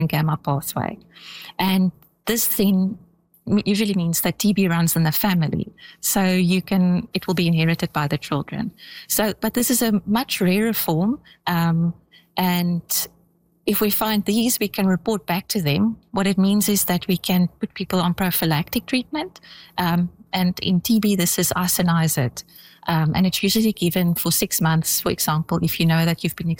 gamma pathway. And this then usually means that TB runs in the family. So it will be inherited by the children. So, but this is a much rarer form. And if we find these, we can report back to them. What it means is that we can put people on prophylactic treatment. And in TB, this is isoniazid. And it's usually given for 6 months, for example, if you know that you've been